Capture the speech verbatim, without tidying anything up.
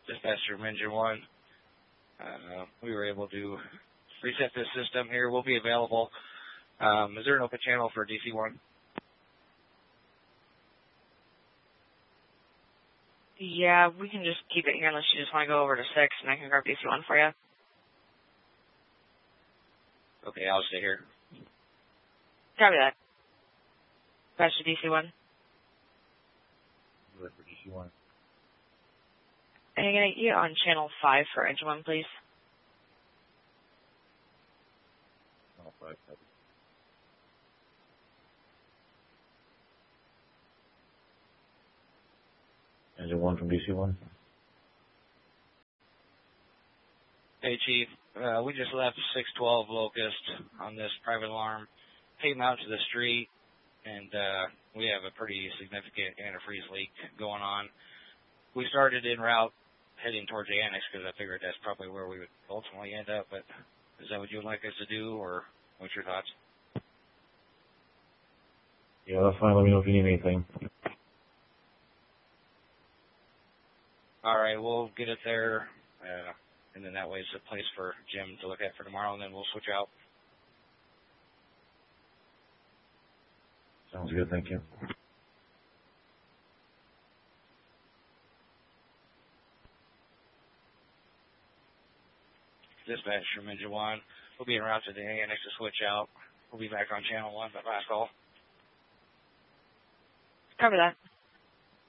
Dispatcher from Engine one. Uh, we were able to reset this system here. We'll be available. Um, is there an open channel for D C one? Yeah, we can just keep it here unless you just want to go over to six, and I can grab D C one for you. Okay, I'll stay here. Copy that. Patch to D C one. Good for D C one. And I'm going to get you on channel five for Engine one, please. Channel five, copy. Engine one from D C one. Hey, Chief. Uh, we just left six twelve Locust on this private alarm. Came out to the street, and uh, we have a pretty significant antifreeze leak going on. We started en route heading towards the annex because I figured that's probably where we would ultimately end up, but is that what you would like us to do, or what's your thoughts? Yeah, that's fine. Let me know if you need anything. All right, we'll get it there, uh, and then that way it's a place for Jim to look at for tomorrow, and then we'll switch out. Sounds good, thank you. Dispatch from Engine one. We'll be en route to the annex to switch out. We'll be back on channel one, but last call. Cover that.